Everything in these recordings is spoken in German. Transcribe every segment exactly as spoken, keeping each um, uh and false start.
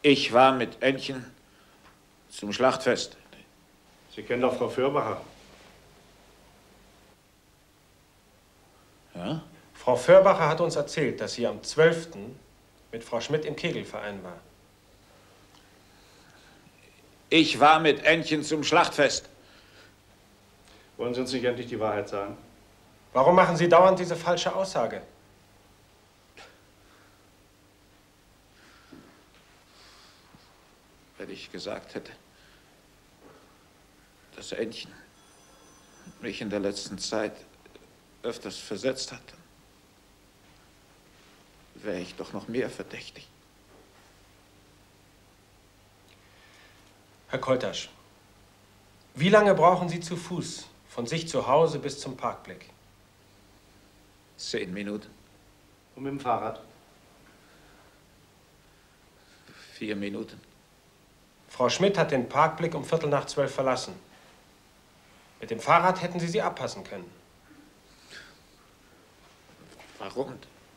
Ich war mit Ännchen zum Schlachtfest. Sie kennen doch Frau Förbacher. Ja? Frau Förbacher hat uns erzählt, dass sie am zwölften mit Frau Schmidt im Kegelverein war. Ich war mit Ännchen zum Schlachtfest. Wollen Sie uns nicht endlich die Wahrheit sagen? Warum machen Sie dauernd diese falsche Aussage? Wenn ich gesagt hätte, dass Ännchen mich in der letzten Zeit öfters versetzt hat, wäre ich doch noch mehr verdächtig. Herr Koltasch, wie lange brauchen Sie zu Fuß von sich zu Hause bis zum Parkblick? Zehn Minuten. Und mit dem Fahrrad? Vier Minuten. Frau Schmidt hat den Parkblick um Viertel nach zwölf verlassen. Mit dem Fahrrad hätten Sie sie abpassen können. Warum?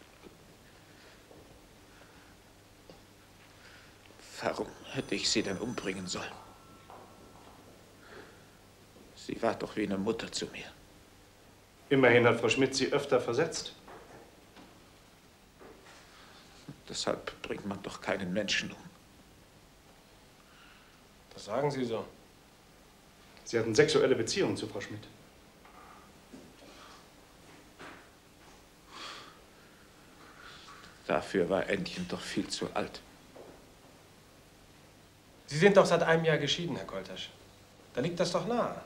Warum hätte ich sie denn umbringen sollen? Sie war doch wie eine Mutter zu mir. Immerhin hat Frau Schmidt Sie öfter versetzt. Deshalb bringt man doch keinen Menschen um. Das sagen Sie so. Sie hatten sexuelle Beziehungen zu Frau Schmidt. Dafür war Ännchen doch viel zu alt. Sie sind doch seit einem Jahr geschieden, Herr Koltasch. Da liegt das doch nahe.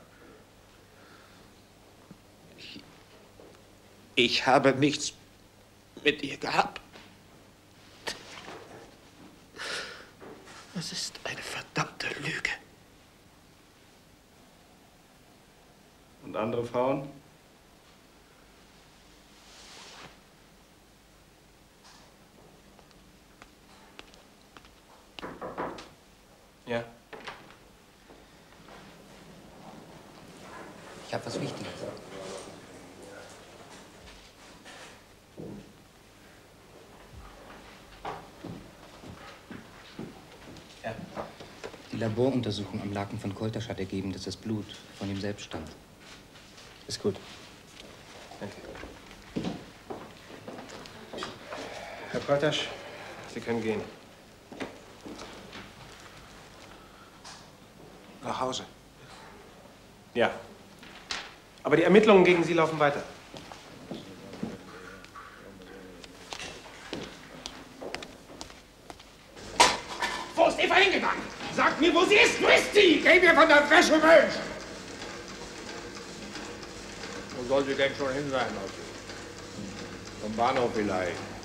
Ich, ich habe nichts mit ihr gehabt. Das ist eine verdammte Lüge. Und andere Frauen? Ja. Ich habe was Wichtiges. Ja. Die Laboruntersuchung am Laken von Koltasch hat ergeben, dass das Blut von ihm selbst stammt. Ist gut. Danke. Herr Koltasch, Sie können gehen. Nach Hause. Ja. Aber die Ermittlungen gegen Sie laufen weiter. Wo ist Eva hingegangen? Sagt mir, wo sie ist! Wo ist sie? Geh mir von der Wäsche weg! Wo soll sie denn schon hin sein, Ossi? Vom Bahnhof vielleicht.